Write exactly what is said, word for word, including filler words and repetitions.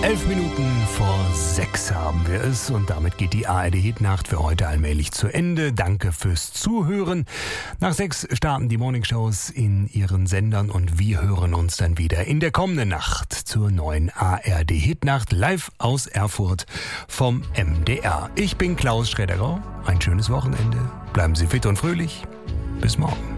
Elf Minuten vor sechs haben wir es und damit geht die A R D-Hitnacht für heute allmählich zu Ende. Danke fürs Zuhören. Nach sechs starten die Morningshows in ihren Sendern und wir hören uns dann wieder in der kommenden Nacht zur neuen A R D-Hitnacht live aus Erfurt vom M D R. Ich bin Klaus Schreddergau. Ein schönes Wochenende. Bleiben Sie fit und fröhlich. Bis morgen.